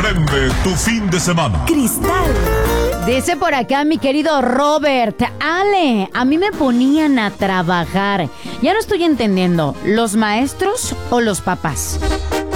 Prende tu fin de semana. Cristal. Dice por acá mi querido Robert: Ale, a mí me ponían a trabajar. Ya no estoy entendiendo, ¿los maestros o los papás?